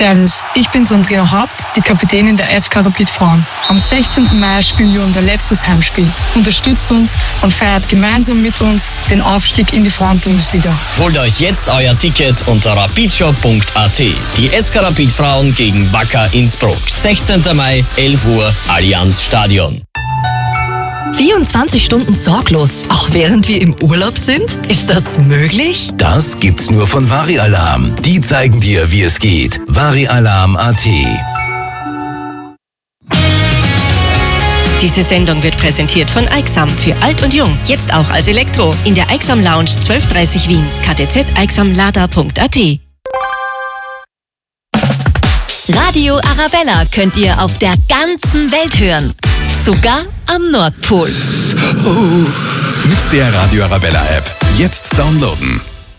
Servus, ich bin Sandrina Haupt, die Kapitänin der SK Rapid Frauen. Am 16. Mai spielen wir unser letztes Heimspiel. Unterstützt uns und feiert gemeinsam mit uns den Aufstieg in die Frauenbundesliga. Holt euch jetzt euer Ticket unter rapidshop.at. Die SK Rapid Frauen gegen Wacker Innsbruck. 16. Mai, 11 Uhr, Allianz Stadion. 24 Stunden sorglos, auch während wir im Urlaub sind? Ist das möglich? Das gibt's nur von Vari-Alarm. Die zeigen dir, wie es geht. Vari-Alarm.at. Diese Sendung wird präsentiert von Aixam für alt und jung. Jetzt auch als Elektro. In der Aixam Lounge 1230 Wien. ktzeixamlada.at. Radio Arabella könnt ihr auf der ganzen Welt hören. Sogar am Nordpol. Mit der Radio Arabella App. Jetzt downloaden.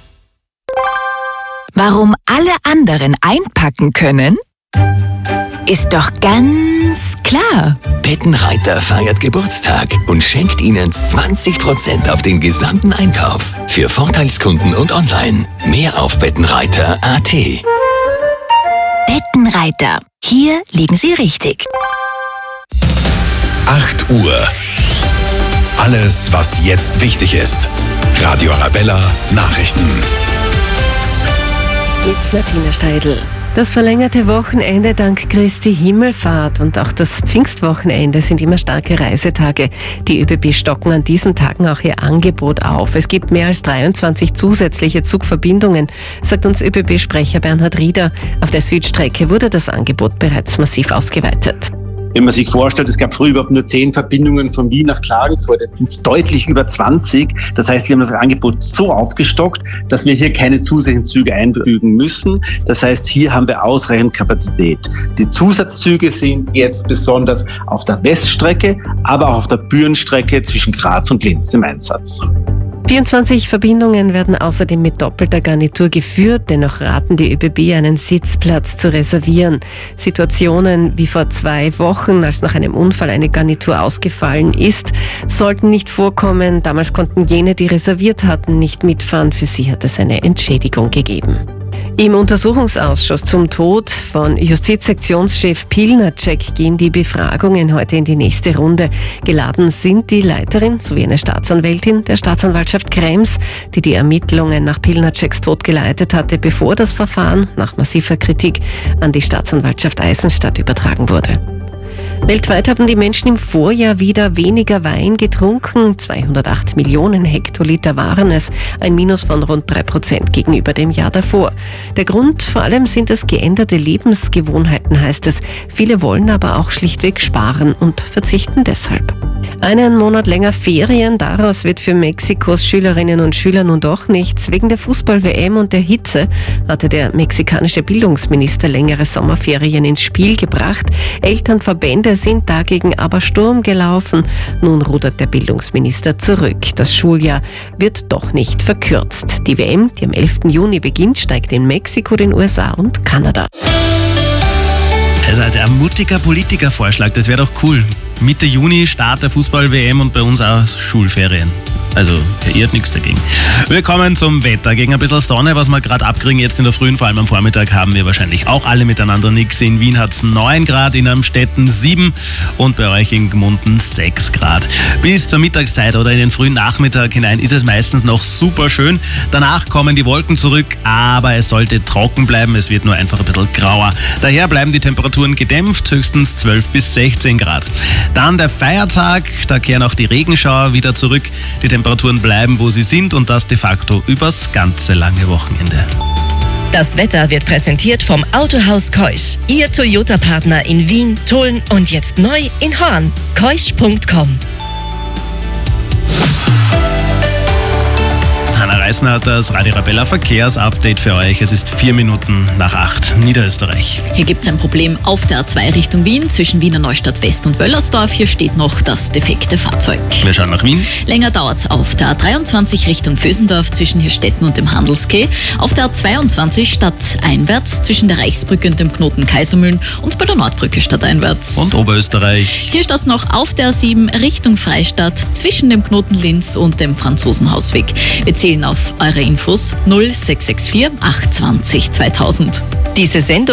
Warum alle anderen einpacken können? Ist doch ganz klar. Bettenreiter feiert Geburtstag und schenkt Ihnen 20% auf den gesamten Einkauf. Für Vorteilskunden und online. Mehr auf bettenreiter.at. Bettenreiter. Hier liegen Sie richtig. 8 Uhr. Alles, was jetzt wichtig ist. Radio Arabella Nachrichten. Jetzt Martina Steidl. Das verlängerte Wochenende dank Christi Himmelfahrt und auch das Pfingstwochenende sind immer starke Reisetage. Die ÖBB stocken an diesen Tagen auch ihr Angebot auf. Es gibt mehr als 23 zusätzliche Zugverbindungen, sagt uns ÖBB-Sprecher Bernhard Rieder. Auf der Südstrecke wurde das Angebot bereits massiv ausgeweitet. Wenn man sich vorstellt, es gab früher überhaupt nur 10 Verbindungen von Wien nach Klagenfurt, jetzt sind es deutlich über 20. Das heißt, wir haben das Angebot so aufgestockt, dass wir hier keine zusätzlichen Züge einfügen müssen. Das heißt, hier haben wir ausreichend Kapazität. Die Zusatzzüge sind jetzt besonders auf der Weststrecke, aber auch auf der Bürenstrecke zwischen Graz und Linz im Einsatz. 24 Verbindungen werden außerdem mit doppelter Garnitur geführt, dennoch raten die ÖBB, einen Sitzplatz zu reservieren. Situationen wie vor 2 Wochen, als nach einem Unfall eine Garnitur ausgefallen ist, sollten nicht vorkommen. Damals konnten jene, die reserviert hatten, nicht mitfahren. Für sie hat es eine Entschädigung gegeben. Im Untersuchungsausschuss zum Tod von Justizsektionschef Pilnacek gehen die Befragungen heute in die nächste Runde. Geladen sind die Leiterin sowie eine Staatsanwältin der Staatsanwaltschaft Krems, die die Ermittlungen nach Pilnaceks Tod geleitet hatte, bevor das Verfahren nach massiver Kritik an die Staatsanwaltschaft Eisenstadt übertragen wurde. Weltweit haben die Menschen im Vorjahr wieder weniger Wein getrunken. 208 Millionen Hektoliter waren es, ein Minus von rund 3% gegenüber dem Jahr davor. Der Grund vor allem sind es geänderte Lebensgewohnheiten, heißt es. Viele wollen aber auch schlichtweg sparen und verzichten deshalb. Einen Monat länger Ferien, daraus wird für Mexikos Schülerinnen und Schüler nun doch nichts. Wegen der Fußball-WM und der Hitze hatte der mexikanische Bildungsminister längere Sommerferien ins Spiel gebracht. Elternverbände sind dagegen aber Sturm gelaufen. Nun rudert der Bildungsminister zurück. Das Schuljahr wird doch nicht verkürzt. Die WM, die am 11. Juni beginnt, steigt in Mexiko, den USA und Kanada. Also ein mutiger Politikervorschlag, das wäre doch cool. Mitte Juni Start der Fußball-WM und bei uns auch Schulferien. Also, ihr habt nichts dagegen. Wir kommen zum Wetter. Gegen ein bisschen Sonne, was wir gerade abkriegen jetzt in der Frühen, vor allem am Vormittag, haben wir wahrscheinlich auch alle miteinander nichts. In Wien hat es 9 Grad, in Amstetten 7 und bei euch in Gmunden 6 Grad. Bis zur Mittagszeit oder in den frühen Nachmittag hinein ist es meistens noch super schön. Danach kommen die Wolken zurück, aber es sollte trocken bleiben. Es wird nur einfach ein bisschen grauer. Daher bleiben die Temperaturen gedämpft, höchstens 12 bis 16 Grad. Dann der Feiertag, da kehren auch die Regenschauer wieder zurück. Die Temperaturen bleiben, wo sie sind und das de facto übers ganze lange Wochenende. Das Wetter wird präsentiert vom Autohaus Keusch. Ihr Toyota-Partner in Wien, Tulln und jetzt neu in Horn. Keusch.com. Hanna Reisner hat das Radio Arabella Verkehrsupdate für euch. Es ist 4 Minuten nach 8, Niederösterreich. Hier gibt es ein Problem auf der A2 Richtung Wien, zwischen Wiener Neustadt West und Böllersdorf. Hier steht noch das defekte Fahrzeug. Wir schauen nach Wien. Länger dauert es auf der A23 Richtung Vösendorf zwischen Hirstetten und dem Handelskeh. Auf der A22 stadteinwärts zwischen der Reichsbrücke und dem Knoten Kaisermühlen und bei der Nordbrücke stadteinwärts. Und Oberösterreich. Hier steht es noch auf der A7 Richtung Freistadt zwischen dem Knoten Linz und dem Franzosenhausweg. Wir zählen auf eure Infos 0664 820 2000. Diese Sendung